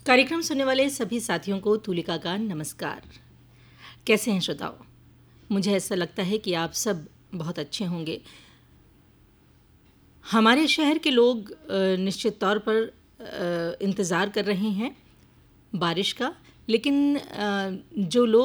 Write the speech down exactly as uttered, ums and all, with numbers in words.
कार्यक्रम सुनने वाले सभी साथियों को तुलिका का नमस्कार। कैसे हैं श्रोताओ? मुझे ऐसा लगता है कि आप सब बहुत अच्छे होंगे। हमारे शहर के लोग निश्चित तौर पर इंतज़ार कर रहे हैं बारिश का, लेकिन जो लोग